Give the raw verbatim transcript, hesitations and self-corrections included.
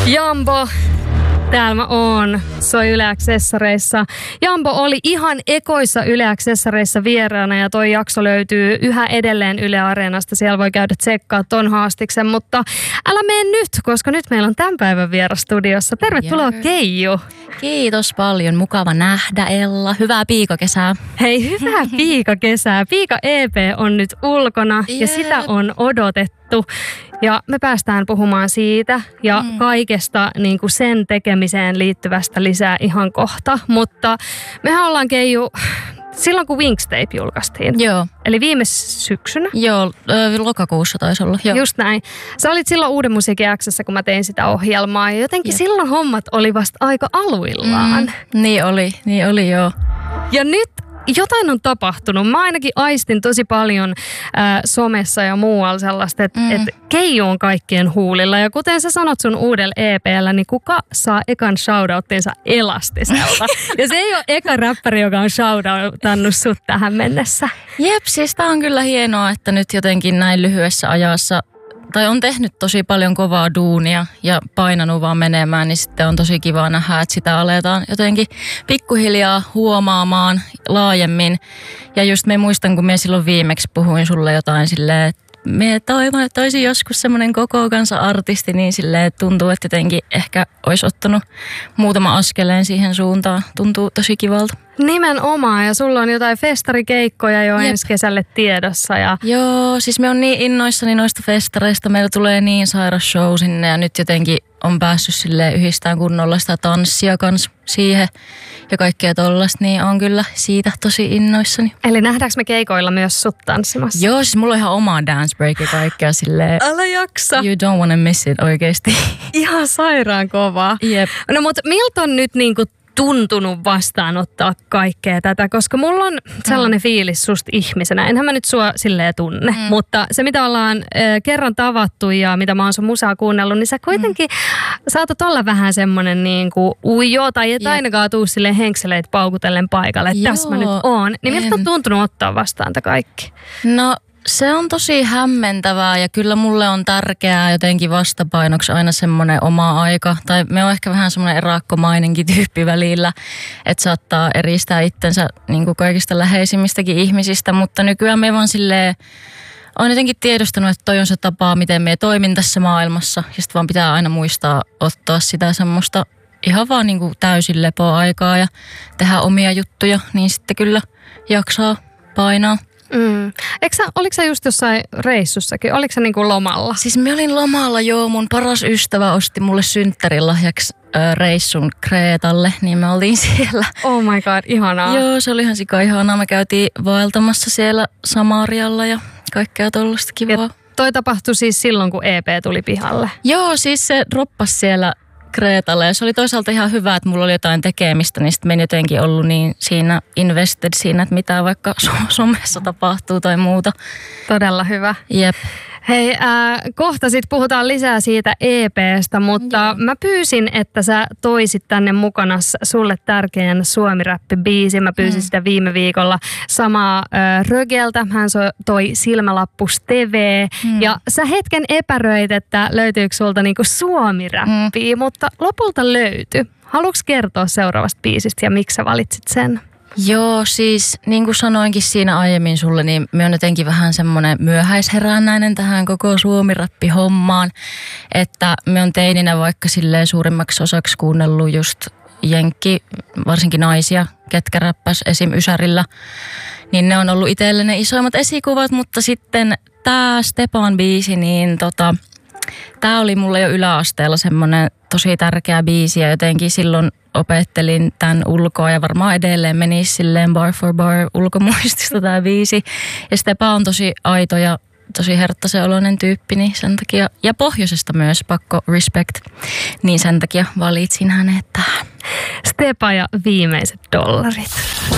Jambo, täällä mä oon. Soi Yle Accessoreissa. Jambo oli ihan ekoissa Yle Accessoreissa vieraana ja toi jakso löytyy yhä edelleen Yle Areenasta. Siellä voi käydä tsekkaa ton haastiksen, mutta älä mene nyt, koska nyt meillä on tämän päivän vieras studiossa. Tervetuloa yeah. Keiju. Kiitos paljon. Mukava nähdä, Ella. Hyvää piikakesää. Hei, hyvää piikakesää. Piika E P on nyt ulkona yeah. ja sitä on odotettu. Ja me päästään puhumaan siitä ja mm. kaikesta niin kuin sen tekemiseen liittyvästä lisää ihan kohta. Mutta mehän ollaan Keiju silloin, kun Wingstape julkaistiin. Joo. Eli viime syksynä. Joo, lokakuussa taisi olla. Joo. Just näin. Sä olit silloin Uuden musiikin X:ssä, kun mä tein sitä ohjelmaa. Ja jotenkin Jep. silloin hommat oli vasta aika aluillaan. Mm, niin oli, niin oli joo. Ja nyt jotain on tapahtunut. Mä ainakin aistin tosi paljon äh, somessa ja muualla sellaista, että mm. et Keiju on kaikkien huulilla. Ja kuten sä sanot sun uudella E P:llä, niin kuka saa ekan shoutouttinsa Elastiselta? Ja se ei ole eka räppäri, joka on shoutoutannut sut tähän mennessä. Jep, siis tää on kyllä hienoa, että nyt jotenkin näin lyhyessä ajassa tai on tehnyt tosi paljon kovaa duunia ja painanut vaan menemään, niin sitten on tosi kiva nähdä, että sitä aletaan jotenkin pikkuhiljaa huomaamaan laajemmin. Ja just me muistan, kun me silloin viimeksi puhuin sulle jotain silleen, että me toivon, että olisin joskus semmoinen koko kansa artisti, niin silleen, että tuntuu, että jotenkin ehkä olisi ottanut muutama askeleen siihen suuntaan. Tuntuu tosi kivalta. Nimenomaan, ja sulla on jotain festarikeikkoja jo Jep. ensi kesälle tiedossa. Ja Joo, siis me on niin innoissani noista festareista. Meillä tulee niin sairas show sinne ja nyt jotenkin on päässyt silleen yhdistään kunnolla sitä tanssia kans siihen ja kaikkea tollaista, niin on kyllä siitä tosi innoissani. Eli nähdäänkö me keikoilla myös sut tanssimassa? Joo, siis mulla on ihan oma dance break ja kaikkea silleen. Älä jaksa. You don't wanna miss it oikeesti. Ihan sairaan kovaa. Jep. No mut miltä on nyt niinku tuntunut vastaanottaa kaikkea tätä, koska mulla on sellainen mm. fiilis susta ihmisenä. Enhän mä nyt sua silleen tunne, mm. mutta se mitä ollaan äh, kerran tavattu ja mitä mä oon sun musaa kuunnellut, niin sä kuitenkin mm. saatat olla vähän semmonen niin kuin ujo tai et ainakaan tuu silleen henkseleet paukutellen paikalle, että tässä mä nyt oon. Niin miltä on tuntunut ottaa vastaan tätä kaikki? No se on tosi hämmentävää ja kyllä mulle on tärkeää jotenkin vastapainoksi aina semmoinen oma aika. Tai me on ehkä vähän semmoinen erakkomainenkin tyyppi välillä, että saattaa eristää itsensä niin kuin kaikista läheisimmistäkin ihmisistä. Mutta nykyään me vaan silleen, on jotenkin tiedostanut, että toi on se tapa, miten me toimin tässä maailmassa. Ja sitten vaan pitää aina muistaa ottaa sitä semmoista ihan vaan niin kuin täysin lepoaikaa ja tehdä omia juttuja. Niin sitten kyllä jaksaa painaa. Mm. Eikö sä, oliko sä just jossain reissussakin? Oliko sä niinku lomalla? Siis mä olin lomalla, joo. Mun paras ystävä osti mulle synttärilahjaksi äh, reissun Kreetalle, niin me oltiin siellä. Oh my god, ihanaa. Joo, se oli ihan sika ihanaa. Me käytiin vaeltamassa siellä Samarialla ja kaikkea tollaista kivaa. Ja toi tapahtui siis silloin, kun E P tuli pihalle? Joo, siis se droppasi siellä Kreetalle ja se oli toisaalta ihan hyvä, että mulla oli jotain tekemistä, niin sitten me en jotenkin ollut niin siinä invested siinä, että mitä vaikka somessa tapahtuu tai muuta. Todella hyvä. Jep. Hei, äh, kohta sitten puhutaan lisää siitä E P:stä, mutta Joo. mä pyysin, että sä toisit tänne mukana sulle tärkeän suomi-räppi-biisin. Mä pyysin mm. sitä viime viikolla samaa äh, Rögeltä. Hän so, toi Silmälappus T V. Mm. Ja sä hetken epäröit, että löytyykö sulta niinku suomi-räppiä, mm. mutta lopulta löytyi. Haluatko kertoa seuraavasta biisistä ja miksi sä valitsit sen? Joo, siis niin kuin sanoinkin siinä aiemmin sulle, niin me on jotenkin vähän semmoinen myöhäisherännäinen tähän koko suomi-räppi-hommaan. Että me on teininä vaikka silleen suurimmaksi osaksi kuunnellut just jenkki, varsinkin naisia, ketkä räppäs esim. Ysärillä. Niin ne on ollut itselle ne isoimmat esikuvat, mutta sitten tämä Stepan biisi, niin tota, tämä oli mulle jo yläasteella semmoinen tosi tärkeä biisi ja jotenkin silloin opettelin tämän ulkoa ja varmaan edelleen menisi silleen bar for bar ulkomuistista tämä biisi. Ja Stepa on tosi aito ja tosi herttaisen oloinen tyyppi, niin sen takia, ja pohjoisesta myös, pakko respect, niin sen takia valitsin hänet tähän. Stepa ja viimeiset dollarit.